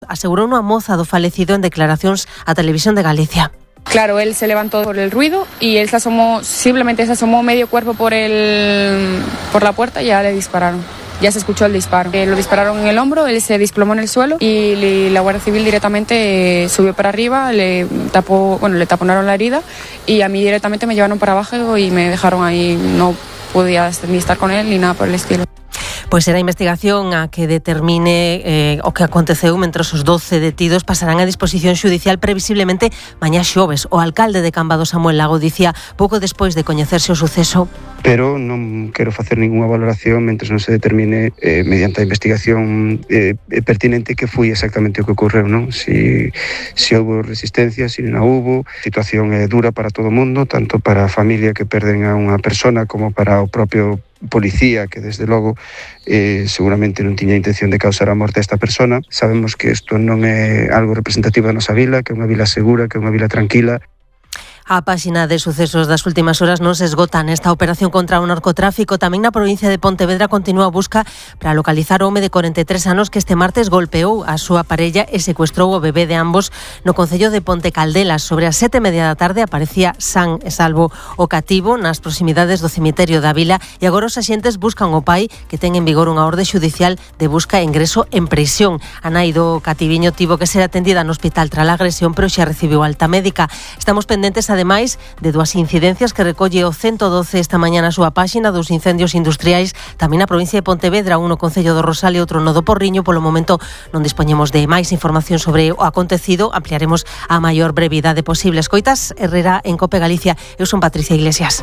asegurou unha moza do falecido en declaracións á Televisión de Galicia. Claro, él se levantó por el ruido y él simplemente se asomó medio cuerpo por la puerta y ya le dispararon. Ya se escuchó el disparo. Lo dispararon en el hombro, él se desplomó en el suelo y la Guardia Civil directamente subió para arriba, le taponaron la herida y a mí directamente me llevaron para abajo y me dejaron ahí. No podía ni estar con él ni nada por el estilo. Pois será a investigación a que determine o que aconteceu mentres os 12 detidos pasarán a disposición xudicial previsiblemente mañá xoves. O alcalde de Cambados, Samuel Lago, dicía pouco despois de coñecerse o suceso. Pero non quero facer ninguna valoración mentre non se determine mediante a investigación pertinente que foi exactamente o que ocorreu, non? Si houve resistencia, si non houve. A situación é dura para todo o mundo, tanto para a familia que perden a unha persona como para o propio policía que desde logo seguramente non tiña intención de causar a morte a esta persona. Sabemos que isto non é algo representativo da nosa vila, que é unha vila segura, que é unha vila tranquila. A páxina de sucesos das últimas horas non se esgota nesta operación contra o narcotráfico. Tamén na provincia de Pontevedra continúa a busca para localizar o home de 43 anos que este martes golpeou a súa parella e secuestrou o bebé de ambos no concello de Ponte Caldelas. Sobre as 7:30 da tarde aparecía san e salvo o cativo nas proximidades do cemiterio da vila e agora os axentes buscan o pai que ten en vigor unha orde xudicial de busca e ingreso en prisión. A nai do cativiño tivo que ser atendida no hospital tras a agresión, pero xa recibiu alta médica. Estamos pendentes ademais de dúas incidencias que recolle o 112 esta mañá na súa páxina, dos incendios industriais tamén na provincia de Pontevedra, un no concello do Rosal e outro no do Porriño. Polo momento non dispoñemos de máis información sobre o acontecido, ampliaremos a maior brevidade posible. Escoitas Herrera en Cope Galicia. Eu son Patricia Iglesias.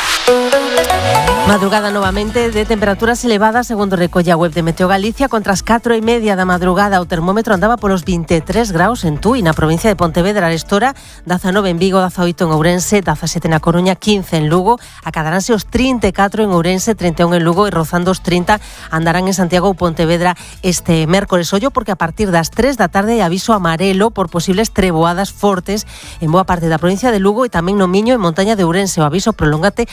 Madrugada novamente de temperaturas elevadas, segundo recolle a web de Meteo Galicia. Contra as 4:30 da madrugada o termómetro andaba polos 23 graus en Tui, na provincia de Pontevedra. A estora 19 en Vigo, 18 en Ourense, 17 na Coruña, 15 en Lugo. Acadaránse os 34 en Ourense, 31 en Lugo e rozando os 30 andarán en Santiago ou Pontevedra este mércores. Ollo porque a partir das 3 da tarde hai aviso amarelo por posibles treboadas fortes en boa parte da provincia de Lugo e tamén no Miño e montaña de Ourense. O aviso prolóngase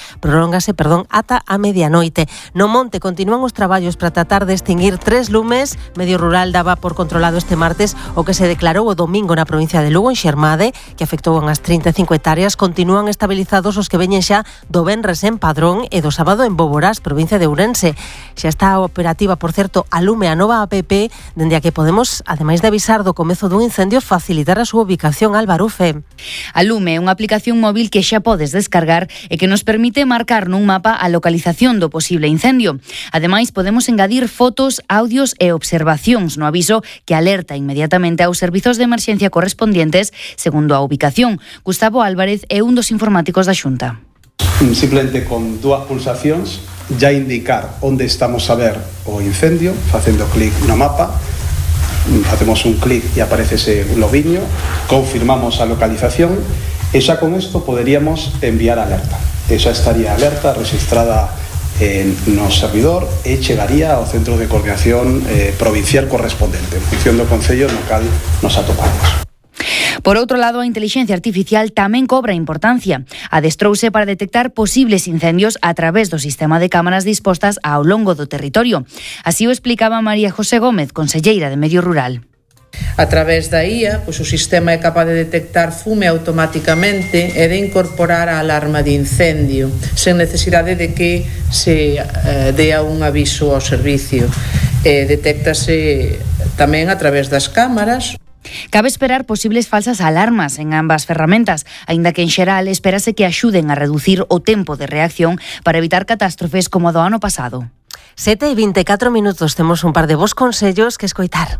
ata a medianoite. No monte continúan os traballos para tratar de extinguir 3 lumes. Medio Rural daba por controlado este martes o que se declarou o domingo na provincia de Lugo, en Xermade, que afectou unhas 35 hectáreas. Continúan estabilizados os que veñen xa do venres en Padrón e do sábado en Boborás, provincia de Ourense. Xa está operativa, por certo, a Lume, a nova app, dende a que podemos, ademais de avisar do comezo dun incendio, facilitar a súa ubicación. Álvaro Ufe. A Lume é unha aplicación móvil que xa podes descargar e que nos permite marcar nun mapa a localización do posible incendio. Ademais, podemos engadir fotos, audios e observacións no aviso que alerta inmediatamente aos servizos de emerxencia correspondientes segundo a ubicación. Gustavo Álvarez é un dos informáticos da Xunta. Simplemente con 2 pulsacións ya indicar onde estamos a ver o incendio, facendo clic no mapa, facemos un clic e aparece ese lobiño, confirmamos a localización e xa con isto poderíamos enviar alerta. E xa estaría alerta registrada no servidor e chegaría ao centro de coordinación provincial correspondente en función do concello no cal nos atopamos. Por outro lado, a intelixencia artificial tamén cobra importancia. Adestrouse para detectar posibles incendios a través do sistema de cámaras dispostas ao longo do territorio. Así o explicaba María José Gómez, conselleira de Medio Rural. A través da IA, o sistema é capaz de detectar fume automáticamente e de incorporar a alarma de incendio, sen necesidade de que se dea un aviso ao servicio. Detéctase tamén a través das cámaras. Cabe esperar posibles falsas alarmas en ambas ferramentas, aínda que en xeral espérase que axuden a reducir o tempo de reacción para evitar catástrofes como a do ano pasado. 7:24 minutos, temos un par de bons consellos que escoitar.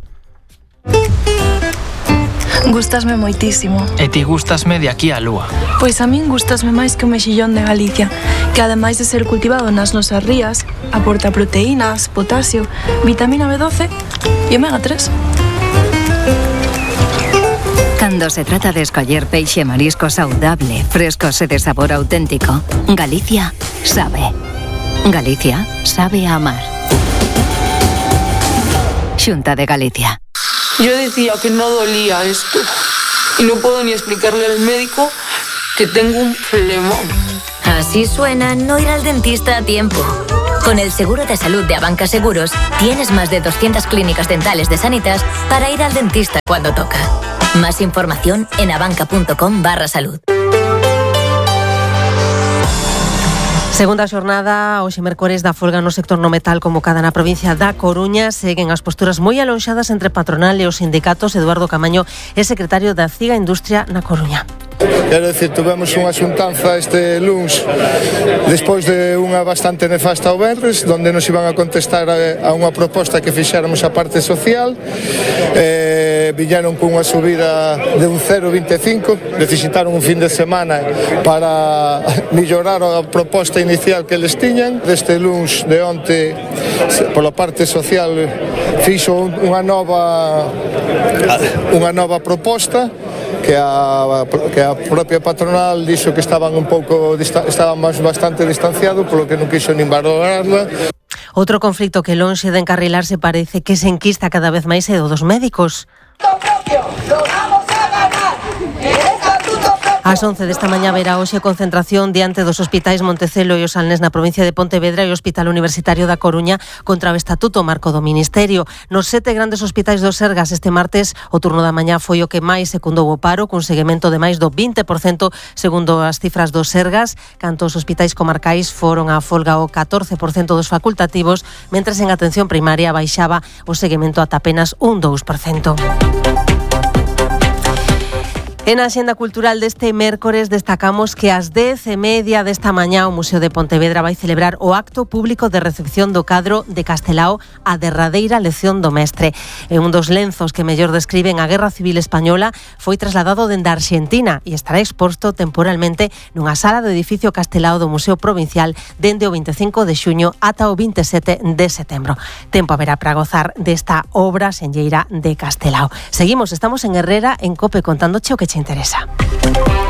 Gústasme moitísimo. E ti gústasme de aquí á lúa. Pois a min gústasme máis que o mexillón de Galicia, que ademais de ser cultivado nas nosas rías, aporta proteínas, potasio, vitamina B12 e omega 3. Cando se trata de escoller peixe e marisco saudable, frescos e de sabor auténtico, Galicia sabe. Galicia sabe a amar. Xunta de Galicia. Yo decía que no dolía esto y no puedo ni explicarle al médico que tengo un flemón. Así suena no ir al dentista a tiempo. Con el seguro de salud de Abanca Seguros, tienes más de 200 clínicas dentales de Sanitas para ir al dentista cuando toca. Más información en abanca.com/salud. Segunda xornada, hoxe mércores da folga no sector no metal convocada na provincia da Coruña. Seguen as posturas moi alonxadas entre patronal e os sindicatos. Eduardo Camaño é secretario da CIGA Industria na Coruña. Quero dicir, tuvemos unha xuntanza este luns despois de unha bastante nefasta o venres, onde nos iban a contestar a unha proposta que fixéramos a parte social. Viñeron cunha subida de un 0,25, necesitaron un fin de semana para mellorar a proposta inicial que eles tiñan. Deste luns de onte, pola parte social, fixo unha nova proposta que a propia patronal dixo que estaban bastante distanciados, polo que non quixo nin valorarla. Outro conflicto que lonxe de encarrilarse parece que se enquista cada vez máis é o dos médicos. Ás 11 desta mañá verá hoxe concentración diante dos hospitais Montecelo e Os Salnés na provincia de Pontevedra e o Hospital Universitario da Coruña contra o Estatuto Marco do Ministerio. Nos 7 grandes hospitais do Sergas este martes o turno da mañá foi o que máis secundou o paro, cun seguimento de máis do 20% segundo as cifras do Sergas, canto os hospitais comarcais foron a folga o 14% dos facultativos, mentres en atención primaria baixaba o seguimento ata apenas un 2%. En a Axenda Cultural deste mércores destacamos que ás 10:30 desta mañá o Museo de Pontevedra vai celebrar o acto público de recepción do cadro de Castelao A derradeira lección do mestre. E un dos lenzos que mellor describen a Guerra Civil Española foi trasladado dende Arxentina e estará exposto temporalmente nunha sala do edificio Castelao do Museo Provincial dende o 25 de xuño ata o 27 de setembro. Tempo haberá para gozar desta obra senlleira de Castelao. Seguimos, estamos en Herrera, en COPE, contándoche o que te interesa.